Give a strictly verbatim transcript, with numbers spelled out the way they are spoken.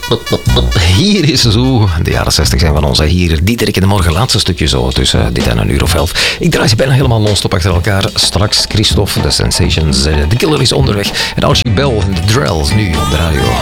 Hier is zo. De jaren zestig zijn van ons. Hier, Dieterik in de morgen. Laatste stukje zo. Tussen dit en een uur of elf. Ik draai ze bijna helemaal non-stop achter elkaar. Straks Christophe, de Sensations. The Killer is onderweg. En Archie Bell, de Drells, nu op de radio.